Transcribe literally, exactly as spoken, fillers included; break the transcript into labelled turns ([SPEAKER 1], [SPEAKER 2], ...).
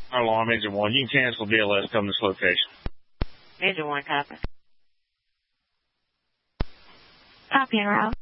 [SPEAKER 1] Alarm, Engine one. You can cancel D L S, come to this location.
[SPEAKER 2] Engine one, copy.
[SPEAKER 3] Copy en route.